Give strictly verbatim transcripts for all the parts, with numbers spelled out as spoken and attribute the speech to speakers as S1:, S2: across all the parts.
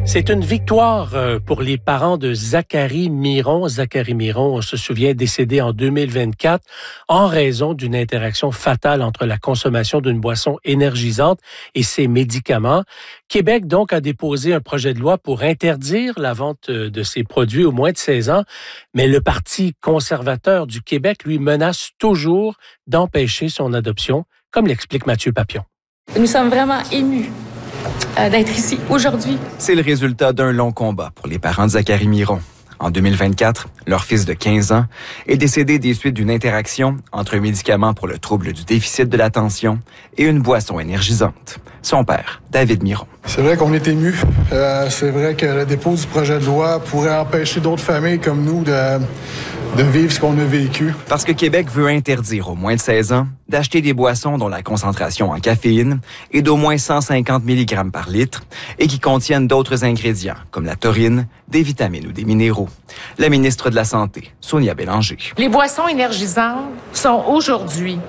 S1: C'est une victoire pour les parents de Zachary Miron. Zachary Miron, on se souvient, décédé en deux mille vingt-quatre en raison d'une interaction fatale entre la consommation d'une boisson énergisante et ses médicaments. Québec, donc, a déposé un projet de loi pour interdire la vente de ces produits aux moins de seize ans, mais le Parti conservateur du Québec, lui, menace toujours d'empêcher son adoption, comme l'explique Mathieu Papion.
S2: Nous sommes vraiment émus d'être ici aujourd'hui.
S3: C'est le résultat d'un long combat pour les parents de Zachary Miron. En deux mille vingt-quatre, leur fils de quinze ans est décédé des suites d'une interaction entre un médicament pour le trouble du déficit de l'attention et une boisson énergisante. Son père, David Miron.
S4: C'est vrai qu'on est ému. Euh, c'est vrai que le dépôt du projet de loi pourrait empêcher d'autres familles comme nous de, de vivre ce qu'on a vécu.
S3: Parce que Québec veut interdire aux moins de seize ans d'acheter des boissons dont la concentration en caféine est d'au moins cent cinquante milligrammes par litre et qui contiennent d'autres ingrédients comme la taurine, des vitamines ou des minéraux. La ministre de la Santé, Sonia Bélanger.
S5: Les boissons énergisantes sont aujourd'hui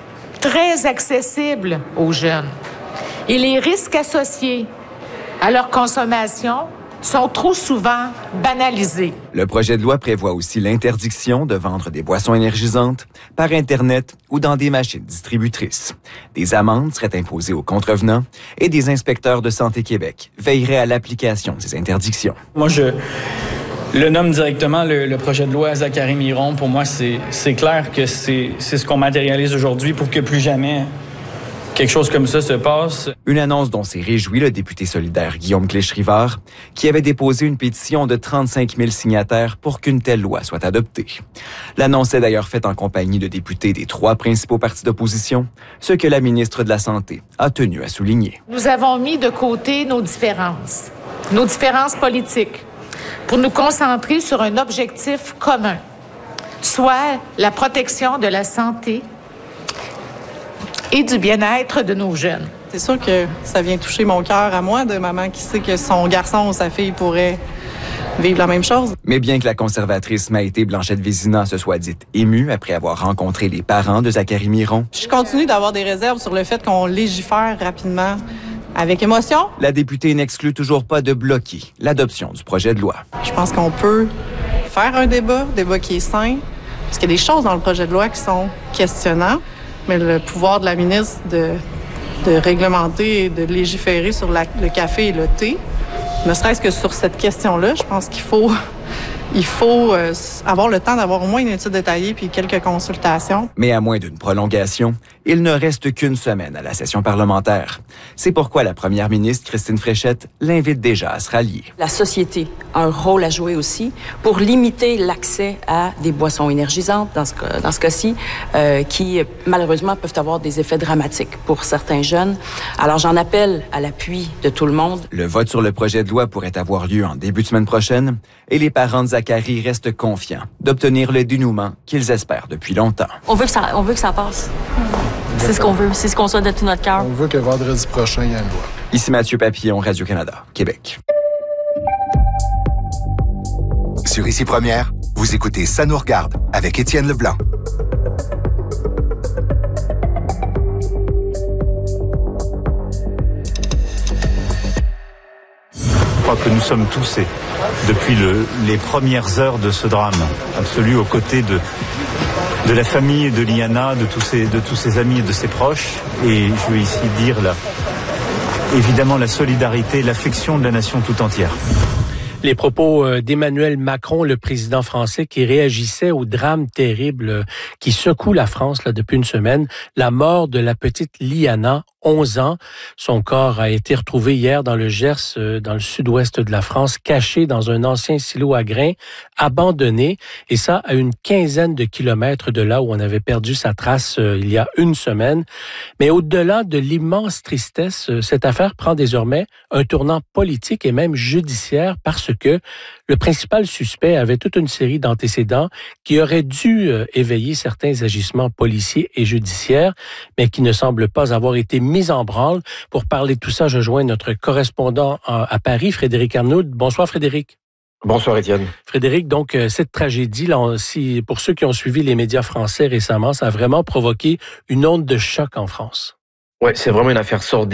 S5: très accessibles aux jeunes et les risques associés à leur consommation sont trop souvent banalisés.
S3: Le projet de loi prévoit aussi l'interdiction de vendre des boissons énergisantes par Internet ou dans des machines distributrices. Des amendes seraient imposées aux contrevenants et des inspecteurs de Santé Québec veilleraient à l'application de ces interdictions.
S6: Moi, je le nomme directement le, le projet de loi Zachary Miron. Pour moi, c'est, c'est clair que c'est, c'est ce qu'on matérialise aujourd'hui pour que plus jamais quelque chose comme ça se passe.
S3: Une annonce dont s'est réjoui le député solidaire Guillaume Clich-Rivard, qui avait déposé une pétition de trente-cinq mille signataires pour qu'une telle loi soit adoptée. L'annonce est d'ailleurs faite en compagnie de députés des trois principaux partis d'opposition, ce que la ministre de la Santé a tenu à souligner.
S5: Nous avons mis de côté nos différences, nos différences politiques, pour nous concentrer sur un objectif commun, soit la protection de la santé et du bien-être de nos jeunes.
S7: C'est sûr que ça vient toucher mon cœur à moi, de maman qui sait que son garçon ou sa fille pourrait vivre la même chose.
S3: Mais bien que la conservatrice Maïté Blanchette-Vézina se soit dite émue après avoir rencontré les parents de Zachary Miron,
S7: je continue d'avoir des réserves sur le fait qu'on légifère rapidement avec émotion.
S3: La députée n'exclut toujours pas de bloquer l'adoption du projet de loi.
S7: Je pense qu'on peut faire un débat, un débat qui est sain, parce qu'il y a des choses dans le projet de loi qui sont questionnantes. Mais le pouvoir de la ministre de, de réglementer et de légiférer sur la, le café et le thé, ne serait-ce que sur cette question-là, je pense qu'il faut, il faut euh, avoir le temps d'avoir au moins une étude détaillée puis quelques consultations.
S3: Mais à moins d'une prolongation, il ne reste qu'une semaine à la session parlementaire. C'est pourquoi la première ministre, Christine Fréchette, l'invite déjà à se rallier.
S8: La société a un rôle à jouer aussi pour limiter l'accès à des boissons énergisantes, dans ce, cas, dans ce cas-ci, euh, qui malheureusement peuvent avoir des effets dramatiques pour certains jeunes. Alors j'en appelle à l'appui de tout le monde.
S3: Le vote sur le projet de loi pourrait avoir lieu en début de semaine prochaine et les parents de Zachary restent confiants d'obtenir le dénouement qu'ils espèrent depuis longtemps.
S9: On veut que ça, on veut que ça passe. C'est ce qu'on veut, c'est ce qu'on souhaite de tout notre cœur.
S4: On veut que vendredi prochain, il y ait une loi.
S3: Ici Mathieu Papillon, Radio-Canada, Québec.
S10: Sur Ici Première, vous écoutez Ça nous regarde avec Étienne Leblanc.
S11: Je crois que nous sommes tous, et depuis le, les premières heures de ce drame absolu, aux côtés de, de la famille de Liana, de tous, ses, de tous ses amis et de ses proches. Et je veux ici dire là, évidemment la solidarité, l'affection de la nation tout entière.
S1: Les propos d'Emmanuel Macron, le président français, qui réagissait au drame terrible qui secoue la France là, depuis une semaine, la mort de la petite Liana, onze ans. Son corps a été retrouvé hier dans le Gers, dans le sud-ouest de la France, caché dans un ancien silo à grains, abandonné, et ça à une quinzaine de kilomètres de là où on avait perdu sa trace euh, il y a une semaine. Mais au-delà de l'immense tristesse, cette affaire prend désormais un tournant politique et même judiciaire parce que le principal suspect avait toute une série d'antécédents qui auraient dû euh, éveiller certains agissements policiers et judiciaires, mais qui ne semblent pas avoir été mis en branle. Pour parler de tout ça, je joins notre correspondant à Paris, Frédéric Arnaud. Bonsoir Frédéric.
S12: Bonsoir Étienne.
S1: Frédéric, donc cette tragédie, là, si, pour ceux qui ont suivi les médias français récemment, ça a vraiment provoqué une onde de choc en France.
S12: Oui, c'est vraiment une affaire sordide.